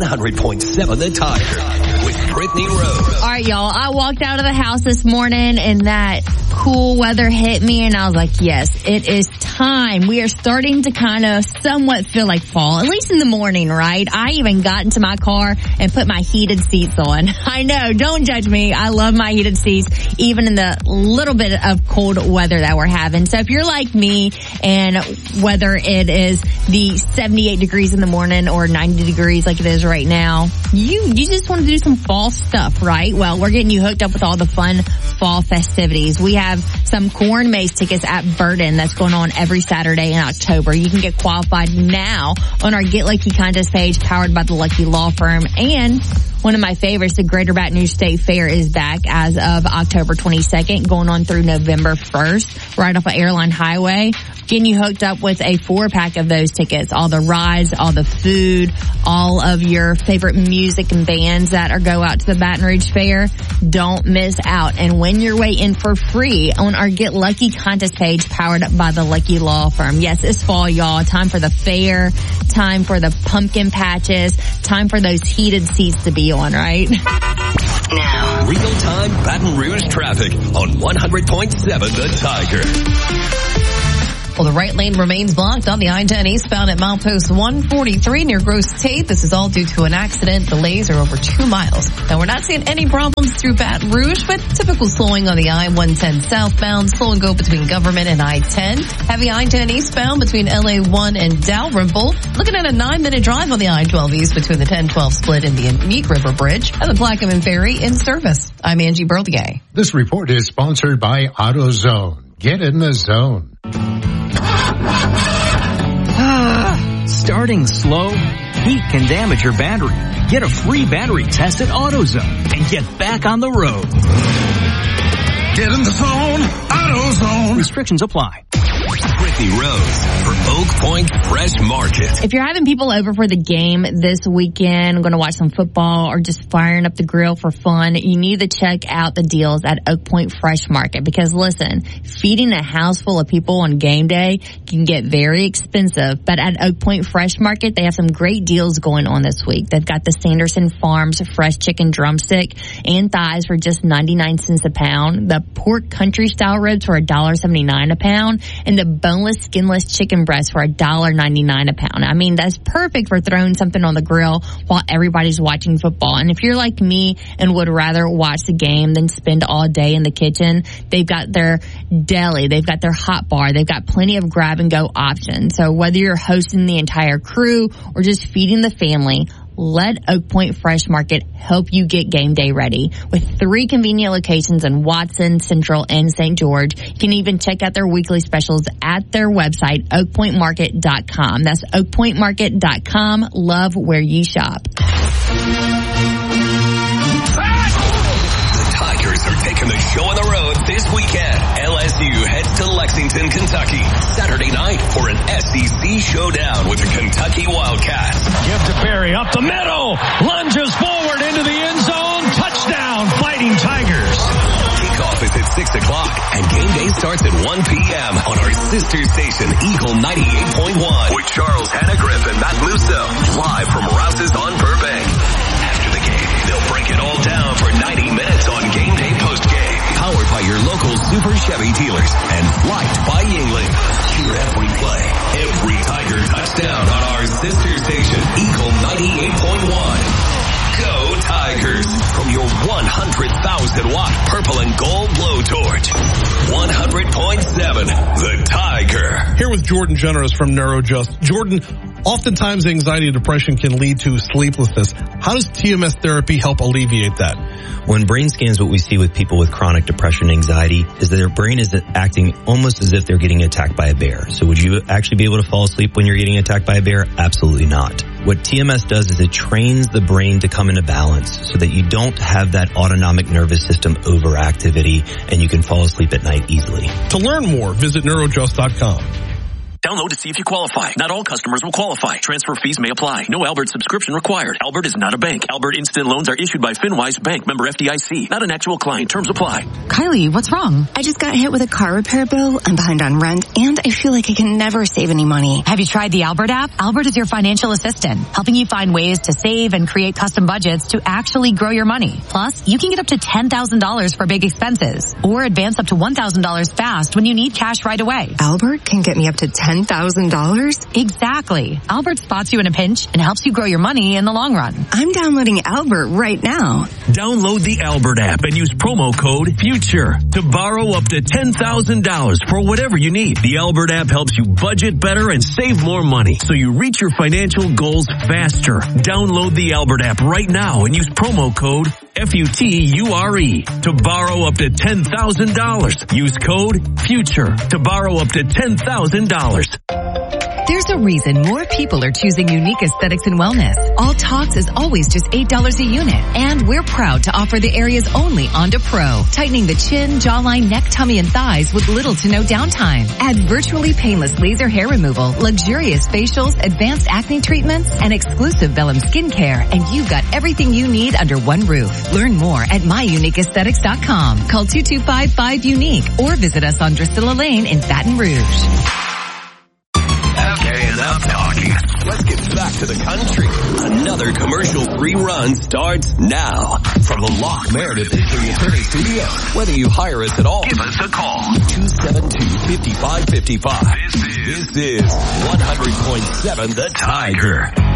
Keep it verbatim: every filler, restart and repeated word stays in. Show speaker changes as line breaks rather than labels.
hundred point seven The Tiger with Brittany Rose.
All right, y'all. I walked out of the house this morning and that cool weather hit me and I was like, yes, it is time. We are starting to kind of somewhat feel like fall, at least in the morning, right? I even got into my car and put my heated seats on. I know, don't judge me. I love my heated seats, even in the little bit of cold weather that we're having. So if you're like me, and whether it is the seventy-eight degrees in the morning or ninety degrees like it is right now, you, you just want to do some fall stuff, right? Well, we're getting you hooked up with all the fun fall festivities. We have some corn maze tickets at Burden that's going on every Saturday in October. You can get qualified now on our Get Lucky contest page powered by the Lucky Law Firm. And one of my favorites, the Greater Baton Rouge State Fair, is back as of October twenty-second, going on through November first, right off of Airline Highway. Getting you hooked up with a four-pack of those tickets. All the rides, all the food, all of your favorite music and bands that are go out to the Baton Rouge Fair. Don't miss out and win your way in for free on our Get Lucky contest page powered by the Lucky Law Firm. Yes, it's fall, y'all. Time for the fair. Time for the pumpkin patches. Time for those heated seats to be on, right?
Now, real-time Baton Rouge traffic on one hundred point seven The Tiger.
Well, the right lane remains blocked on the I ten eastbound at milepost one forty-three near Grosse Tate. This is all due to an accident. Delays are over two miles. Now, we're not seeing any problems through Baton Rouge, but typical slowing on the I one ten southbound. Slow and go between Government and I ten. Heavy I ten eastbound between L A one and Dalrymple. Looking at a nine-minute drive on the I twelve east between the ten twelve split and the Meat River Bridge. And the Plaquemine Ferry in service. I'm Angie Burlier.
This report is sponsored by AutoZone. Get in the zone.
Starting slow, heat can damage your battery. Get a free battery test at AutoZone and get back on the road.
Get in the zone, AutoZone.
Restrictions apply.
Brittany Rose for Oak Point Fresh Market.
If you're having people over for the game this weekend, going to watch some football or just firing up the grill for fun, you need to check out the deals at Oak Point Fresh Market because listen, feeding a house full of people on game day can get very expensive, but at Oak Point Fresh Market, they have some great deals going on this week. They've got the Sanderson Farms fresh chicken drumstick and thighs for just ninety-nine cents a pound, the pork country style ribs for one dollar seventy-nine a pound, and the boneless, skinless chicken breast for one dollar ninety-nine a pound. I mean, that's perfect for throwing something on the grill while everybody's watching football. And if you're like me and would rather watch the game than spend all day in the kitchen, they've got their deli, they've got their hot bar, they've got plenty of grab-and-go options. So whether you're hosting the entire crew or just feeding the family, let Oak Point Fresh Market help you get game day ready. With three convenient locations in Watson, Central, and Saint George, you can even check out their weekly specials at their website, oak point market dot com. That's oak point market dot com. Love where you shop.
Tigers are taking the show on the road this weekend. L S U heads to Lexington, Kentucky, Saturday night for an S E C showdown with the Kentucky Wildcats.
Give to Berry up the middle, lunges forward into the end zone, touchdown, Fighting Tigers.
Kickoff is at six o'clock, and game day starts at one p.m. on our sister station, Eagle ninety-eight point one, with Charles Hannah-Griff and Matt Musso, live from Rouse's on Burbank. After the game, they'll break it all down for ninety minutes on Game Day Postgame, powered by your local Super Chevy dealers and liked by Yingling. Hear every play, every Tiger touchdown on our sister station, Eagle ninety-eight point one. Go Tigers from your one hundred thousand watt purple and gold blowtorch. one hundred point seven The Tiger.
Here with Jordan Generous from NeuroJust. Jordan, oftentimes anxiety and depression can lead to sleeplessness. How does T M S therapy help alleviate that?
When brain scans, what we see with people with chronic depression and anxiety is that their brain is acting almost as if they're getting attacked by a bear. So would you actually be able to fall asleep when you're getting attacked by a bear? Absolutely not. What T M S does is it trains the brain to come into balance so that you don't have that autonomic nervous system overactivity and you can fall asleep at night easily.
To learn more, visit neurojust dot com.
Download to see if you qualify. Not all customers will qualify. Transfer fees may apply. No Albert subscription required. Albert is not a bank. Albert Instant Loans are issued by FinWise Bank, member F D I C. Not an actual client. Terms apply.
Kylie, what's wrong? I just got hit with a car repair bill. I'm behind on rent, and I feel like I can never save any money.
Have you tried the Albert app? Albert is your financial assistant, helping you find ways to save and create custom budgets to actually grow your money. Plus, you can get up to ten thousand dollars for big expenses, or advance up to one thousand dollars fast when you need cash right away.
Albert can get me up to ten thousand dollars?
Exactly. Albert spots you in a pinch and helps you grow your money in the long run.
I'm downloading Albert right now.
Download the Albert app and use promo code FUTURE to borrow up to ten thousand dollars for whatever you need. The Albert app helps you budget better and save more money so you reach your financial goals faster. Download the Albert app right now and use promo code F U T U R E to borrow up to ten thousand dollars. Use code FUTURE to borrow up to ten thousand dollars.
There's a reason more people are choosing Unique Aesthetics and Wellness. All Talks is always just eight dollars a unit. And we're proud to offer the area's only Onda Pro, tightening the chin, jawline, neck, tummy, and thighs with little to no downtime. Add virtually painless laser hair removal, luxurious facials, advanced acne treatments, and exclusive Vellum skincare, and you've got everything you need under one roof. Learn more at my unique aesthetics dot com. Call two two five five UNIQUE or visit us on Drusilla Lane in Baton Rouge.
Okay, enough talking. Let's get back to the country. Another commercial-free run starts now. From the Lock Meredith History Attorney Studio. Whether you hire us at all, give us a call. two seven two, five five five five. This is, this is one hundred point seven The Tiger.